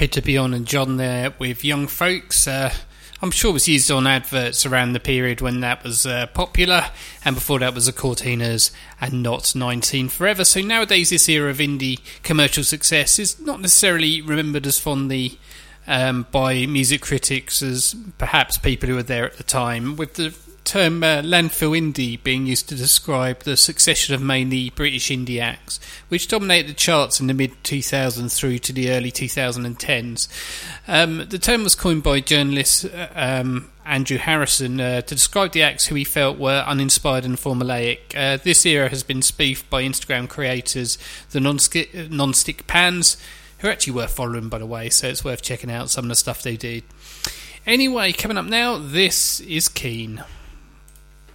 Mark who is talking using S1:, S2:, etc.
S1: Peter Bjorn and John there with Young Folks. I'm sure it was used on adverts around the period when that was popular, and before that was the Cortinas and not 19 Forever. So nowadays this era of indie commercial success is not necessarily remembered as fondly by music critics as perhaps people who were there at the time, with the term landfill indie being used to describe the succession of mainly British indie acts which dominated the charts in the mid-2000s through to the early 2010s. The term was coined by journalist Andrew Harrison to describe the acts who he felt were uninspired and formulaic. This era has been spoofed by Instagram creators, the Non-Stick Pans, who are actually worth following, by the way, so it's worth checking out some of the stuff they did. Anyway, coming up now, this is Keane.